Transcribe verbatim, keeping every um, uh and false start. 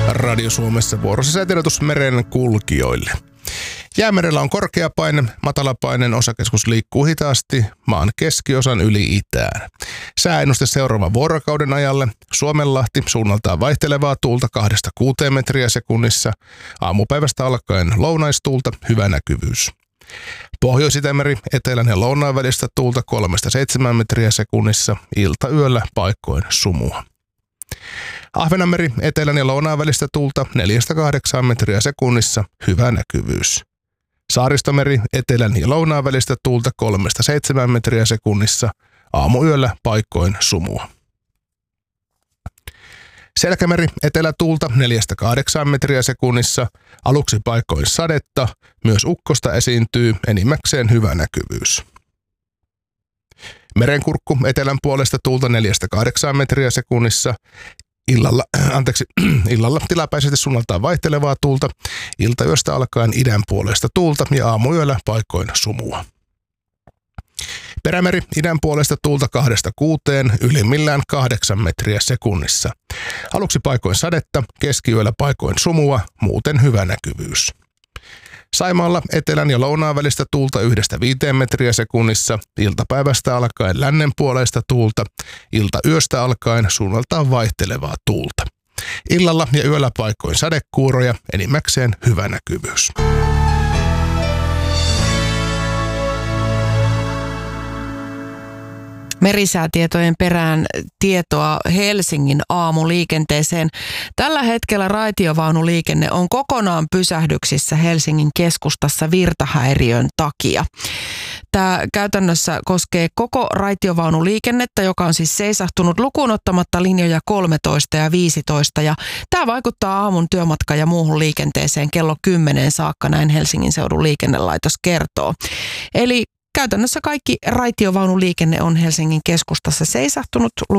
Radio Suomessa vuorossa säätiedotus meren kulkijoille. Jäämerellä on korkea paine, matalapaineen osakeskus liikkuu hitaasti maan keskiosan yli itään. Sääennuste seuraavan vuorokauden ajalle: Suomenlahti suunnaltaan vaihtelevaa tuulta kahdesta kuuteen metriä sekunnissa, aamupäivästä alkaen lounaistuulta, hyvä näkyvyys. Pohjois-Itämeri etelän ja lounaan välistä tuulta kolmesta seitsemään metriä sekunnissa, iltayöllä paikkoin sumua. Ahvenanmeri etelän ja lounaan välistä tuulta neljästä kahdeksaan metriä sekunnissa, hyvä näkyvyys. Saaristomeri etelän ja lounaan välistä tuulta kolmesta seitsemään metriä sekunnissa, aamuyöllä paikkoin sumua. Selkämeri etelätuulta neljästä kahdeksaan metriä sekunnissa, aluksi paikkoin sadetta, myös ukkosta esiintyy, enimmäkseen hyvä näkyvyys. Merenkurkku etelän puolesta tuulta neljästä kahdeksaan metriä sekunnissa, illalla, anteeksi, illalla tilapäisesti suunnaltaan vaihtelevaa tuulta, iltayöstä alkaen idän puolesta tuulta ja aamuyöllä paikkoin sumua. Perämeri idän puolesta tuulta kahdesta kuuteen, ylimmillään kahdeksan metriä sekunnissa. Aluksi paikoin sadetta, keskiyöllä paikoin sumua, muuten hyvä näkyvyys. Saimaalla etelän ja lounaan välistä tuulta yhdestä viiteen metriä sekunnissa, iltapäivästä alkaen lännen puoleista tuulta, iltayöstä alkaen suunnaltaan vaihtelevaa tuulta. Illalla ja yöllä paikoin sadekuuroja, enimmäkseen hyvä näkyvyys. Merisäätietojen perään tietoa Helsingin aamuliikenteeseen. Tällä hetkellä raitiovaunuliikenne on kokonaan pysähdyksissä Helsingin keskustassa virtahäiriön takia. Tämä käytännössä koskee koko raitiovaunuliikennettä, joka on siis seisahtunut lukuun ottamatta linjoja kolmetoista ja viisitoista. Ja tämä vaikuttaa aamun työmatka- ja muuhun liikenteeseen kello kymmenen saakka, näin Helsingin seudun liikennelaitos kertoo. Eli käytännössä kaikki raitiovaunuliikenne on Helsingin keskustassa seisahtunut